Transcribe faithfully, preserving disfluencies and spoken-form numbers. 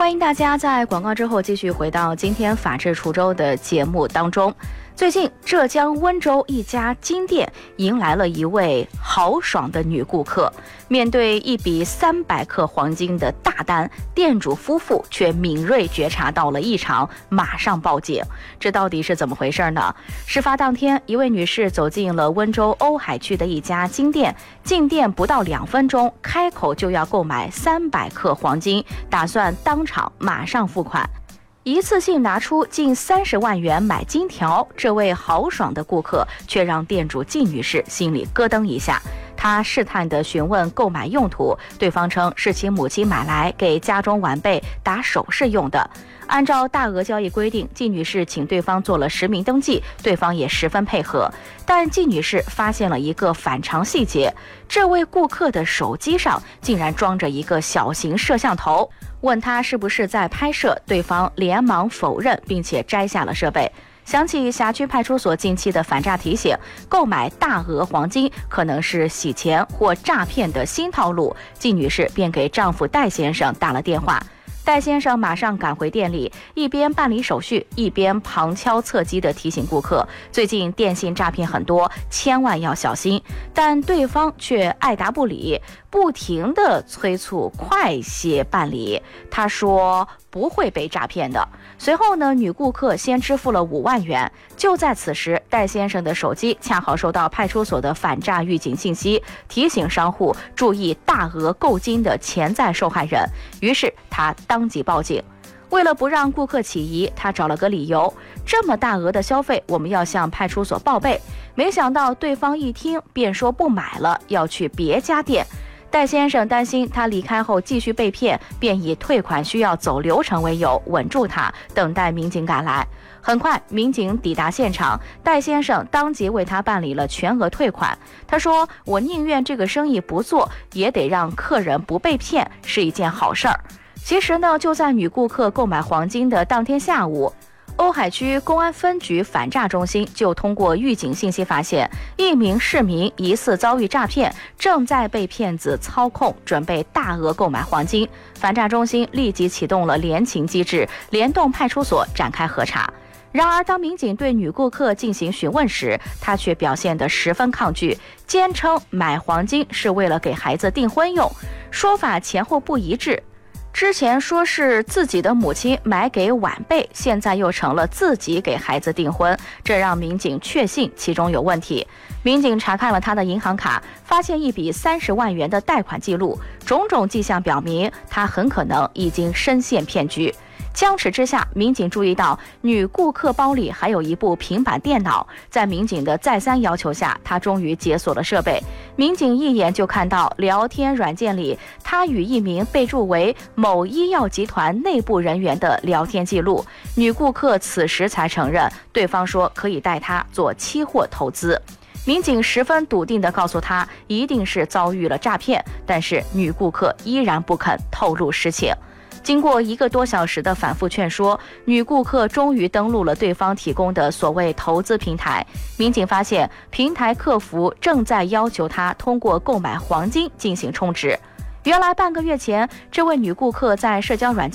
欢迎大家在广告之后继续回到今天法治滁州的节目当中。最近，浙江温州一家金店迎来了一位豪爽的女顾客。面对一笔三百克黄金的大单，店主夫妇却敏锐觉察到了异常，马上报警。这到底是怎么回事呢？事发当天，一位女士走进了温州瓯海区的一家金店，进店不到两分钟，开口就要购买三百克黄金，打算当场马上付款。一次性拿出近三十万元买金条，这位豪爽的顾客却让店主靳女士心里咯噔一下。她试探地询问购买用途，对方称是其母亲买来给家中晚辈打首饰用的。按照大额交易规定，靳女士请对方做了实名登记，对方也十分配合。但靳女士发现了一个反常细节，这位顾客的手机上竟然装着一个小型摄像头。问他是不是在拍摄，对方连忙否认，并且摘下了设备。想起辖区派出所近期的反诈提醒，购买大额黄金可能是洗钱或诈骗的新套路，靳女士便给丈夫戴先生打了电话。戴先生马上赶回店里，一边办理手续，一边旁敲侧击地提醒顾客，最近电信诈骗很多，千万要小心。但对方却爱答不理，不停地催促快些办理。他说不会被诈骗的。随后呢，女顾客先支付了五万元。就在此时，戴先生的手机恰好收到派出所的反诈预警信息，提醒商户注意大额购金的潜在受害人。于是他当即报警。为了不让顾客起疑，他找了个理由，这么大额的消费，我们要向派出所报备。没想到对方一听便说不买了，要去别家店。戴先生担心他离开后继续被骗，便以退款需要走流程为由稳住他，等待民警赶来。很快，民警抵达现场，戴先生当即为他办理了全额退款。他说：“我宁愿这个生意不做，也得让客人不被骗，是一件好事儿。”其实呢，就在女顾客购买黄金的当天下午，瓯海区公安分局反诈中心就通过预警信息发现，一名市民疑似遭遇诈骗，正在被骗子操控，准备大额购买黄金。反诈中心立即启动了联勤机制，联动派出所展开核查。然而，当民警对女顾客进行询问时，她却表现得十分抗拒，坚称买黄金是为了给孩子订婚用，说法前后不一致。之前说是自己的母亲买给晚辈，现在又成了自己给孩子订婚，这让民警确信其中有问题。民警查看了他的银行卡，发现一笔三十万元的贷款记录，种种迹象表明他很可能已经深陷骗局。僵持之下，民警注意到女顾客包里还有一部平板电脑，在民警的再三要求下，她终于解锁了设备。民警一眼就看到聊天软件里她与一名备注为某医药集团内部人员的聊天记录。女顾客此时才承认，对方说可以带她做期货投资。民警十分笃定地告诉她，一定是遭遇了诈骗，但是女顾客依然不肯透露实情。经过一个多小时的反复劝说，女顾客终于登录了对方提供的所谓投资平台。民警发现，平台客服正在要求她通过购买黄金进行充值。原来半个月前，这位女顾客在社交软件